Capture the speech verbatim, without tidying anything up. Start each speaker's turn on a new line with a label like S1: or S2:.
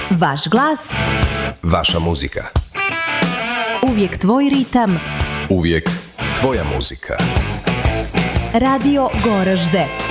S1: Vaš glas.
S2: Vaša muzika.
S1: Uvijek tvoj ritam.
S2: Uvijek tvoja muzika.
S1: Radio Goražde.